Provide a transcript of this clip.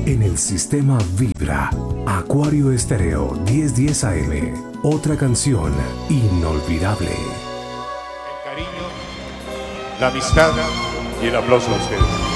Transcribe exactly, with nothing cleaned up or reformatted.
En el sistema Vibra, Acuario Estéreo diez diez A M. Otra canción inolvidable. El cariño, la amistad y el aplauso a ustedes.